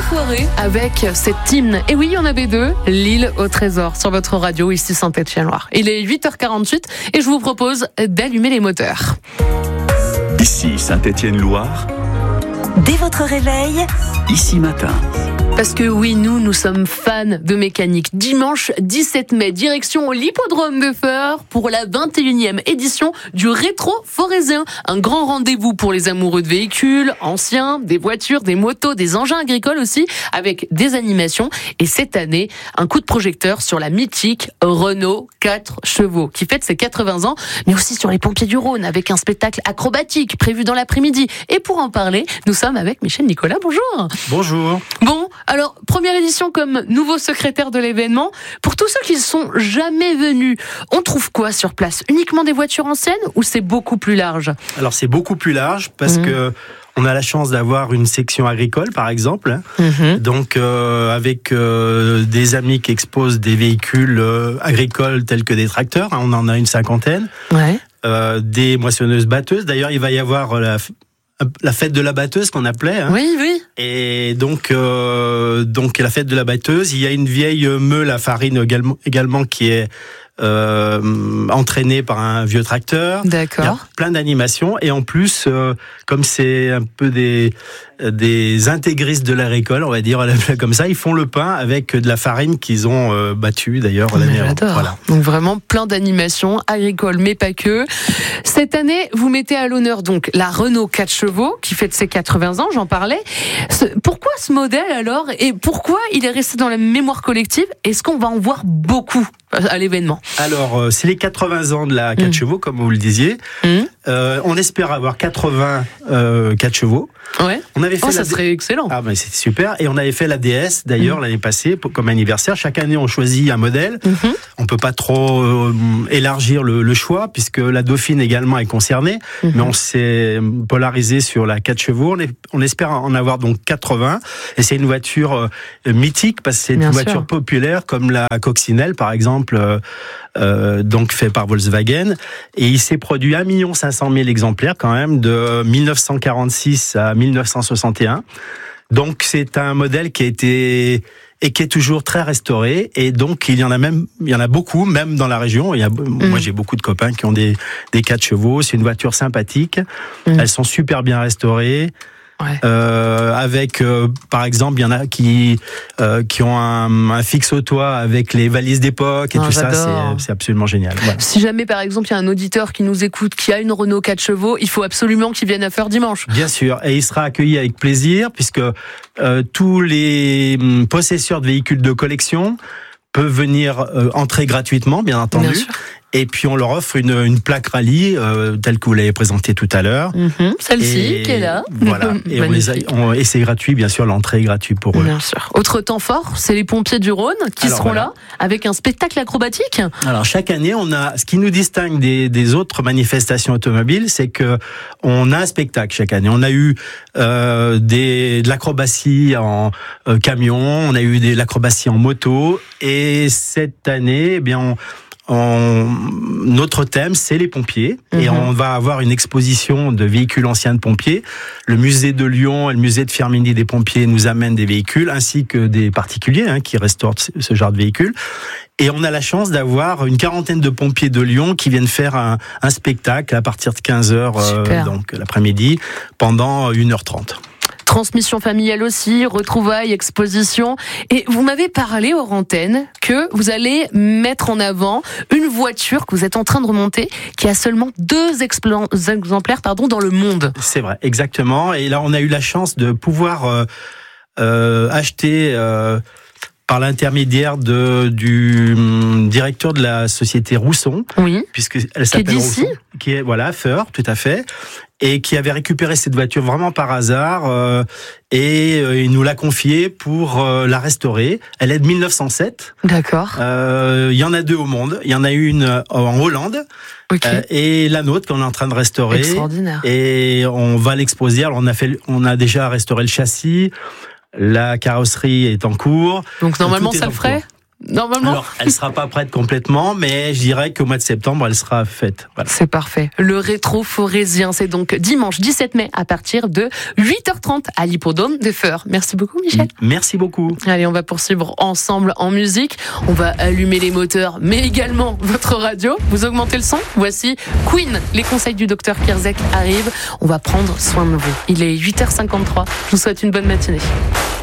soirée avec cet hymne. Et oui, il y en avait deux, l'île au trésor, sur votre radio, ici Saint-Étienne-Loire. Il est 8h48 et je vous propose d'allumer les moteurs. Ici Saint-Étienne-Loire. Dès votre réveil, Ici Matin. Parce que oui, nous sommes fans de mécanique. Dimanche 17 mai, direction l'hippodrome de Feurs pour la 21e édition du Rétro Forésien. Un grand rendez-vous pour les amoureux de véhicules anciens, des voitures, des motos, des engins agricoles aussi, avec des animations. Et cette année, un coup de projecteur sur la mythique Renault 4 chevaux, qui fête ses 80 ans, mais aussi sur les pompiers du Rhône, avec un spectacle acrobatique prévu dans l'après-midi. Et pour en parler, nous sommes avec Michel Nicolas. Bonjour. Bonjour. Bon, alors, première édition comme nouveau secrétaire de l'événement. Pour tous ceux qui ne sont jamais venus, on trouve quoi sur place? Uniquement des voitures anciennes ou c'est beaucoup plus large? Alors c'est beaucoup plus large parce que on a la chance d'avoir une section agricole par exemple. Donc avec des amis qui exposent des véhicules agricoles tels que des tracteurs, on en a une cinquantaine. Ouais. Des moissonneuses batteuses. D'ailleurs, il va y avoir la fête de la batteuse qu'on appelait. Oui, oui. Et donc la fête de la batteuse, il y a une vieille meule à farine également qui est entraînée par un vieux tracteur. D'accord. Il y a plein d'animations et en plus, comme c'est un peu des intégristes de l'agricole, on va dire comme ça, ils font le pain avec de la farine qu'ils ont battue d'ailleurs l'année avant. J'adore. Voilà. Donc vraiment plein d'animations agricoles, mais pas que. Cette année, vous mettez à l'honneur donc la Renault 4 chevaux qui fête ses 80 ans, j'en parlais. Pourquoi ce modèle alors et pourquoi il est resté dans la mémoire collective? Est-ce qu'on va en voir beaucoup à l'événement? Alors, c'est les 80 ans de la 4 chevaux, comme vous le disiez. On espère avoir 80 4 chevaux. Ouais. On avait fait ça serait excellent. Ah, mais c'est super. Et on avait fait la DS, d'ailleurs, l'année passée, comme anniversaire. Chaque année, on choisit un modèle. On peut pas trop élargir le choix, puisque la Dauphine également est concernée. Mais on s'est polarisé sur la 4 chevaux. On espère en avoir donc 80. Et c'est une voiture mythique, parce que c'est une voiture populaire, comme la Coccinelle, par exemple, donc fait par Volkswagen. Et il s'est produit 1 500 000 exemplaires, quand même, de 1946 à 1961. Donc c'est un modèle qui a été et qui est toujours très restauré, et donc il y en a beaucoup, même dans la région. Moi j'ai beaucoup de copains qui ont des 4 chevaux. C'est une voiture sympathique. Elles sont super bien restaurées. Ouais. Avec par exemple, il y en a qui ont un fixe au toit avec les valises d'époque et tout j'adore. Ça, c'est absolument génial. Voilà. Si jamais par exemple il y a un auditeur qui nous écoute qui a une Renault 4 chevaux, il faut absolument qu'il vienne à Feurs dimanche. Bien sûr, et il sera accueilli avec plaisir, puisque tous les possesseurs de véhicules de collection peuvent venir entrer gratuitement, bien entendu. Bien sûr. Et puis on leur offre une plaque rallye telle que vous l'avez présentée tout à l'heure. Celle-ci qui est là. Voilà. Et c'est gratuit, bien sûr, l'entrée est gratuite pour eux. Bien sûr. Autre temps fort, c'est les pompiers du Rhône qui seront là avec un spectacle acrobatique. Alors chaque année, on a ce qui nous distingue des autres manifestations automobiles, c'est que on a un spectacle chaque année. On a eu de l'acrobatie en camion, on a eu de l'acrobatie en moto, et cette année, eh bien notre thème, c'est les pompiers, et on va avoir une exposition de véhicules anciens de pompiers. Le musée de Lyon et le musée de Firminy des pompiers nous amènent des véhicules, ainsi que des particuliers qui restaurent ce genre de véhicules. Et on a la chance d'avoir une quarantaine de pompiers de Lyon qui viennent faire un spectacle à partir de 15h, donc l'après-midi, pendant 1h30. Transmission familiale aussi, retrouvailles, exposition. Et vous m'avez parlé hors antenne que vous allez mettre en avant une voiture que vous êtes en train de remonter qui a seulement 2 exemplaires dans le monde. C'est vrai, exactement. Et là, on a eu la chance de pouvoir acheter par l'intermédiaire du directeur de la société Rousson, puisque elle s'appelle Rousson, qui est Feurs, tout à fait, et qui avait récupéré cette voiture vraiment par hasard, et il nous l'a confiée pour la restaurer. Elle est de 1907. D'accord. Il y en a 2 au monde. Il y en a une en Hollande. Et la nôtre qu'on est en train de restaurer. Extraordinaire. Et on va l'exposer. Alors on a déjà restauré le châssis. La carrosserie est en cours. Donc normalement ça le ferait ? normalement. Alors, elle sera pas prête complètement, mais je dirais qu'au mois de septembre, elle sera faite. Voilà. C'est parfait. Le rétro forésien, c'est donc dimanche 17 mai à partir de 8h30 à l'hippodrome de Feurs. Merci beaucoup, Michel. Merci beaucoup. Allez, on va poursuivre ensemble en musique. On va allumer les moteurs, mais également votre radio. Vous augmentez le son. Voici Queen. Les conseils du docteur Kierzek arrivent. On va prendre soin de vous. Il est 8h53. Je vous souhaite une bonne matinée.